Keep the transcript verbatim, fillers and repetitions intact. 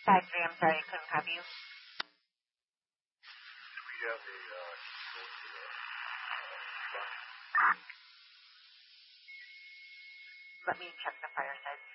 Five three. I'm sorry, I couldn't copy you. We have a uh, go to the uh, Let me check the fireside.